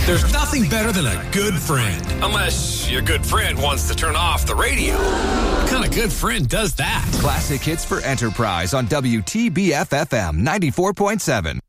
There's nothing better than a good friend. Unless your good friend wants to turn off the radio. What kind of good friend does that? Classic hits for Enterprise on WTBF-FM 94.7.